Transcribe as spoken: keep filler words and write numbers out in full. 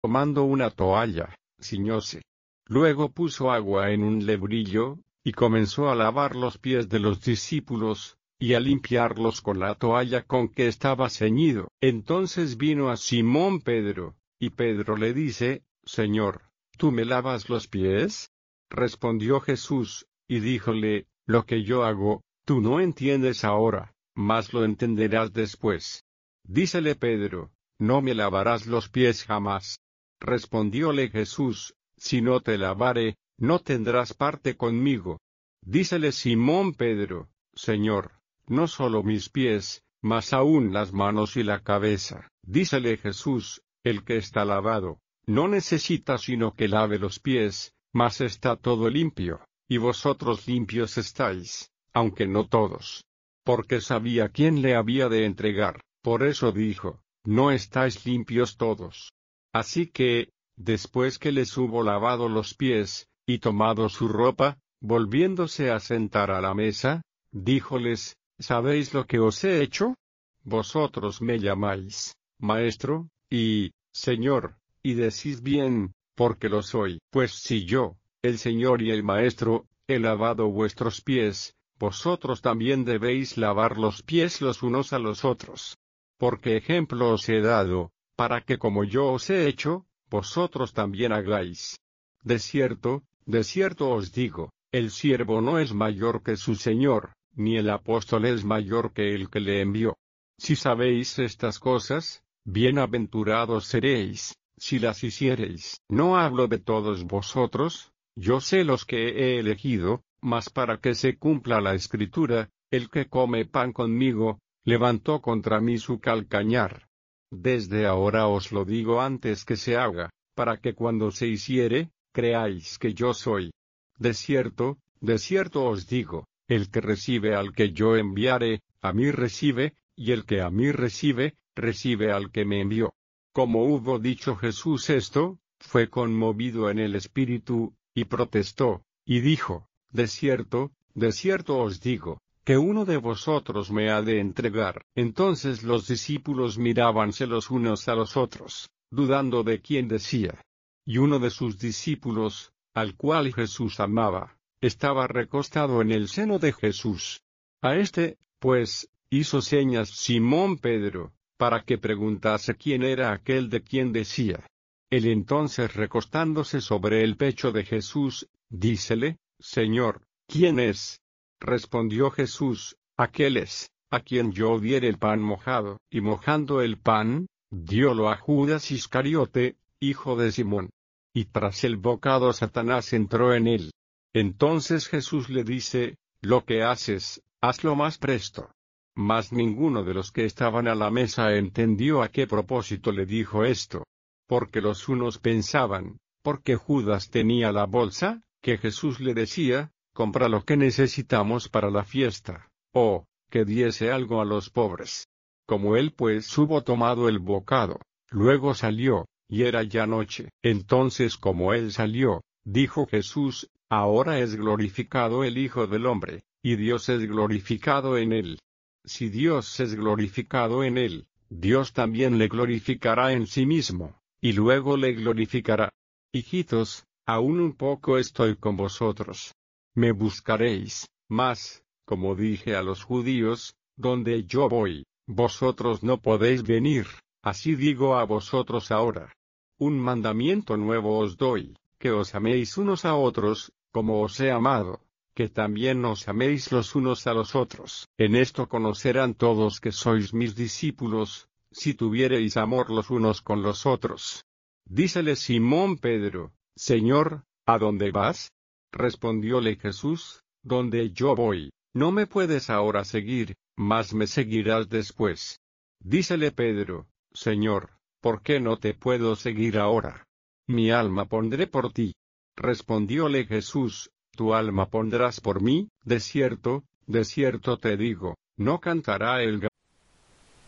tomando una toalla, ciñóse. Luego puso agua en un lebrillo, y comenzó a lavar los pies de los discípulos, y a limpiarlos con la toalla con que estaba ceñido. Entonces vino a Simón Pedro, y Pedro le dice, Señor, ¿tú me lavas los pies? Respondió Jesús, y díjole, lo que yo hago, tú no entiendes ahora, mas lo entenderás después. Dícele Pedro, no me lavarás los pies jamás. Respondióle Jesús, si no te lavare, no tendrás parte conmigo. Dícele Simón Pedro, Señor, no solo mis pies, mas aún las manos y la cabeza. Dícele Jesús, el que está lavado, no necesita sino que lave los pies, mas está todo limpio, y vosotros limpios estáis, aunque no todos. Porque sabía quién le había de entregar, por eso dijo, no estáis limpios todos. Así que, después que les hubo lavado los pies, y tomado su ropa, volviéndose a sentar a la mesa, díjoles, ¿sabéis lo que os he hecho? Vosotros me llamáis, Maestro, y, Señor, y decís bien, porque lo soy. Pues si yo, el Señor y el Maestro, he lavado vuestros pies, vosotros también debéis lavar los pies los unos a los otros. Porque ejemplo os he dado, para que como yo os he hecho, vosotros también hagáis. De cierto, de cierto os digo, el siervo no es mayor que su Señor, ni el apóstol es mayor que el que le envió. Si sabéis estas cosas, bienaventurados seréis, si las hiciereis. No hablo de todos vosotros, yo sé los que he elegido, mas para que se cumpla la Escritura, el que come pan conmigo, levantó contra mí su calcañar. Desde ahora os lo digo antes que se haga, para que cuando se hiciere, creáis que yo soy. De cierto, de cierto os digo, el que recibe al que yo enviare, a mí recibe, y el que a mí recibe, recibe al que me envió. Como hubo dicho Jesús esto, fue conmovido en el espíritu, y protestó, y dijo, de cierto, de cierto os digo, que uno de vosotros me ha de entregar. Entonces los discípulos mirábanse los unos a los otros, dudando de quién decía. Y uno de sus discípulos, al cual Jesús amaba, estaba recostado en el seno de Jesús. A este, pues, hizo señas Simón Pedro, para que preguntase quién era aquel de quien decía. Él entonces recostándose sobre el pecho de Jesús, dícele, Señor, ¿quién es? Respondió Jesús, aquel es, a quien yo diere el pan mojado, y mojando el pan, diólo a Judas Iscariote, hijo de Simón. Y tras el bocado Satanás entró en él. Entonces Jesús le dice, lo que haces, hazlo más presto. Mas ninguno de los que estaban a la mesa entendió a qué propósito le dijo esto. Porque los unos pensaban, porque Judas tenía la bolsa, que Jesús le decía, compra lo que necesitamos para la fiesta, o, que diese algo a los pobres. Como él pues hubo tomado el bocado, luego salió, y era ya noche. Entonces como él salió, dijo Jesús, ahora es glorificado el Hijo del Hombre, y Dios es glorificado en él. Si Dios es glorificado en él, Dios también le glorificará en sí mismo, y luego le glorificará. Hijitos, aún un poco estoy con vosotros. Me buscaréis, mas, como dije a los judíos, donde yo voy, vosotros no podéis venir, así digo a vosotros ahora. Un mandamiento nuevo os doy, que os améis unos a otros, como os he amado, que también os améis los unos a los otros. En esto conocerán todos que sois mis discípulos, si tuviereis amor los unos con los otros. Dícele Simón Pedro, Señor, ¿a dónde vas? Respondióle Jesús, donde yo voy, no me puedes ahora seguir, mas me seguirás después. Dícele Pedro, Señor, ¿por qué no te puedo seguir ahora? Mi alma pondré por ti. Respondióle Jesús, tu alma pondrás por mí, de cierto, de cierto te digo, no cantará el